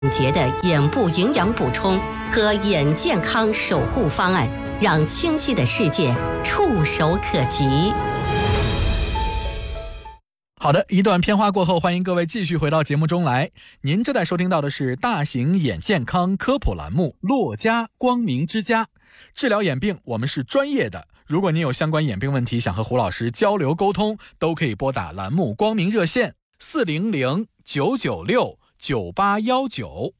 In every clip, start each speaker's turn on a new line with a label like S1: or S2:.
S1: 节的眼部营养补充和眼健康守护方案，让清晰的世界触手可及。
S2: 好的，一段片花过后，欢迎各位继续回到节目中来。您正在收听到的是大型眼健康科普栏目《洛家光明之家》，治疗眼病我们是专业的。如果您有相关眼病问题想和胡老师交流沟通，都可以拨打栏目光明热线400-996-9819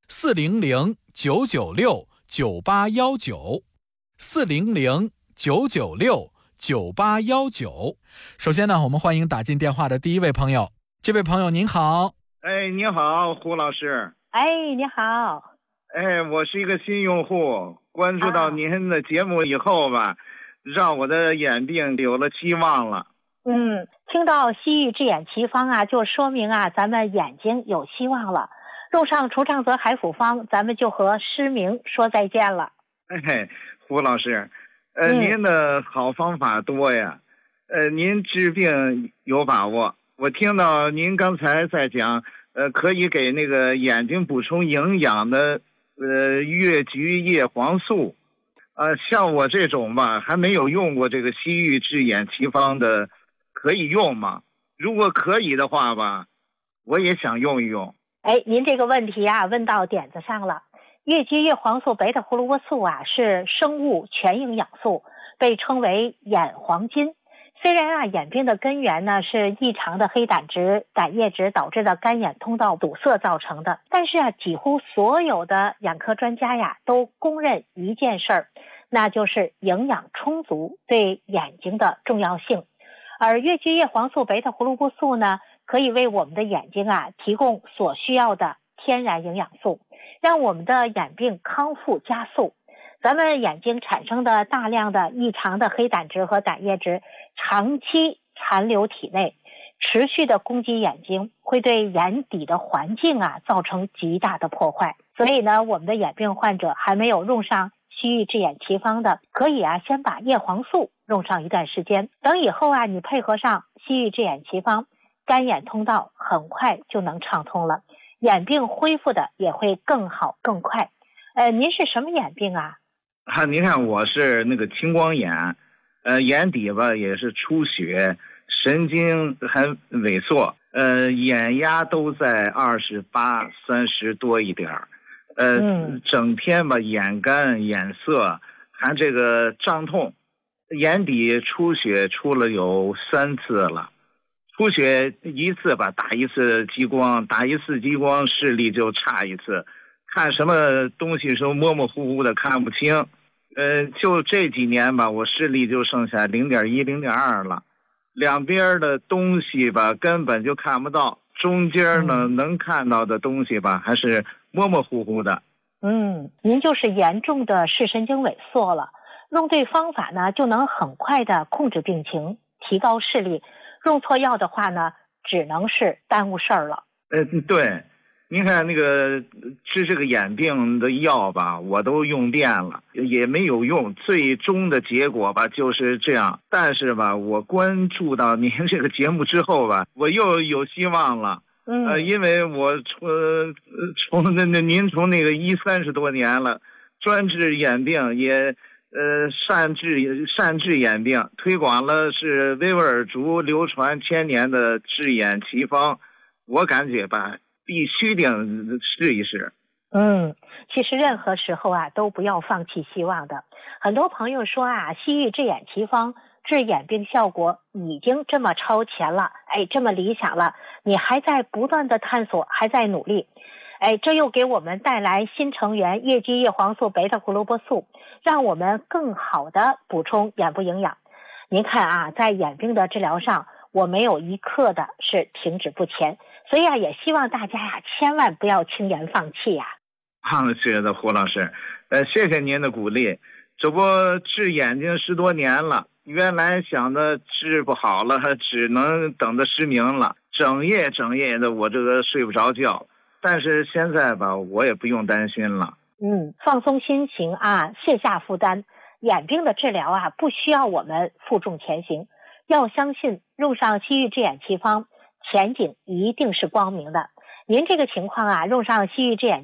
S2: 400-996-9819 400-996-9819。首先呢，我们欢迎打进电话的第一位朋友。这位朋友您好。
S3: 你好，胡老师。
S4: 你好。
S3: 我是一个新用户，关注到您的节目以后吧，让我的眼病有了希望了。
S4: 听到西域治眼奇方啊，就说明啊，咱们眼睛有希望了。用上除障泽海辅方，咱们就和失明说再见了。
S3: 胡老师，您的好方法多呀。您治病有把握。我听到您刚才在讲，可以给那个眼睛补充营养的，越橘叶黄素。像我这种吧，还没有用过这个西域治眼奇方的，可以用吗？如果可以的话吧，我也想用一用。
S4: 您这个问题啊，问到点子上了。越橘叶黄素贝塔胡萝卜素啊，是生物全营养素，被称为眼黄金。虽然啊，眼病的根源呢是异常的黑胆值、胆液质导致的干眼通道堵塞造成的，但是啊，几乎所有的眼科专家呀都公认一件事儿，那就是营养充足对眼睛的重要性。而越橘叶黄素贝塔胡萝卜素呢，可以为我们的眼睛啊提供所需要的天然营养素，让我们的眼病康复加速。咱们眼睛产生的大量的异常的黑胆值和胆液质长期残留体内，持续的攻击眼睛，会对眼底的环境啊造成极大的破坏。所以呢，我们的眼病患者还没有用上西域治眼奇方的，可以啊先把叶黄素用上一段时间，等以后啊你配合上西域治眼奇方，干眼通道很快就能畅通了，眼病恢复的也会更好更快。您是什么眼病啊？
S3: 您看我是那个青光眼，眼底吧也是出血，神经还萎缩，眼压都在28、30多一点，整天吧眼干眼涩，还这个胀痛，眼底出血出了有3次了。出血一次吧，打一次激光，打一次激光视力就差一次，看什么东西时候模模糊糊的看不清。就这几年吧，我视力就剩下0.1、0.2了，两边的东西吧根本就看不到，中间呢能看到的东西吧还是模模糊糊的。
S4: 您就是严重的视神经萎缩了，用对方法呢就能很快的控制病情，提高视力。用错药的话呢，只能是耽误事儿了。
S3: 对，您看那个治这个眼病的药吧，我都用遍了，也没有用，最终的结果吧就是这样。但是吧，我关注到您这个节目之后吧，我又有希望了。因为我您从那个30多年了，专治眼病，也善治眼病，推广了是维吾尔族流传千年的治眼奇方，我感觉吧必须得试一试。
S4: 其实任何时候啊都不要放弃希望的。很多朋友说啊，西域治眼奇方治眼病效果已经这么超前了，这么理想了，你还在不断的探索，还在努力。这又给我们带来新成员越橘叶黄素贝塔胡萝卜素，让我们更好的补充眼部营养。您看啊，在眼病的治疗上，我没有一刻的是停止不前，所以啊，也希望大家呀，千万不要轻言放弃呀。
S3: 是的，胡老师，谢谢您的鼓励。这不治眼睛10多年了，原来想的治不好了，只能等着失明了，整夜的我这个睡不着觉。但是现在吧，我也不用担心了。
S4: 放松心情啊，卸下负担。眼病的治疗啊，不需要我们负重前行，要相信用上西域治眼奇方，前景一定是光明的。 您这个情况啊，用上西域之眼